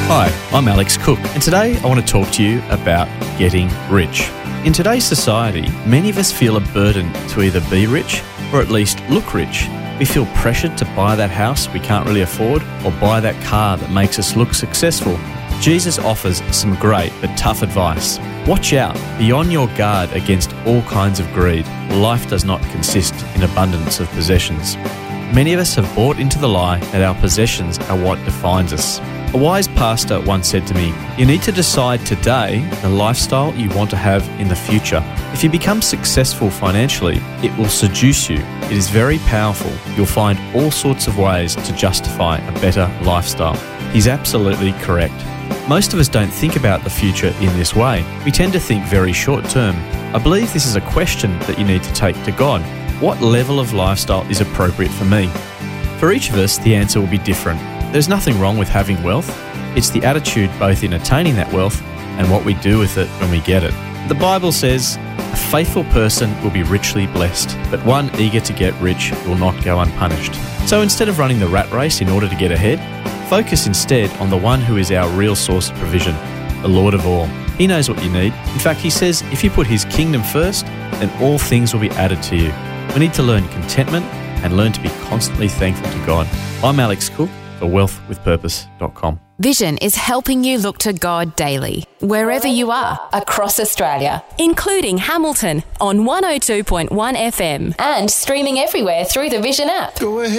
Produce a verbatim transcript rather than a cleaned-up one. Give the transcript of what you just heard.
Hi, I'm Alex Cook, and today I want to talk to you about getting rich. In today's society, many of us feel a burden to either be rich or at least look rich. We feel pressured to buy that house we can't really afford or buy that car that makes us look successful. Jesus offers some great but tough advice. Watch out, be on your guard against all kinds of greed. Life does not consist in abundance of possessions. Many of us have bought into the lie that our possessions are what defines us. A wise pastor once said to me, "You need to decide today the lifestyle you want to have in the future. If you become successful financially, it will seduce you. It is very powerful. You'll find all sorts of ways to justify a better lifestyle." He's absolutely correct. Most of us don't think about the future in this way. We tend to think very short term. I believe this is a question that you need to take to God. What level of lifestyle is appropriate for me? For each of us, the answer will be different. There's nothing wrong with having wealth. It's the attitude both in attaining that wealth and what we do with it when we get it. The Bible says, "A faithful person will be richly blessed, but one eager to get rich will not go unpunished." So instead of running the rat race in order to get ahead, focus instead on the one who is our real source of provision, the Lord of all. He knows what you need. In fact, he says if you put his kingdom first, then all things will be added to you. We need to learn contentment and learn to be constantly thankful to God. I'm Alex Cook for wealth with purpose dot com. Vision is helping you look to God daily, wherever you are, across Australia, including Hamilton on one oh two point one F M and streaming everywhere through the Vision app. Go ahead.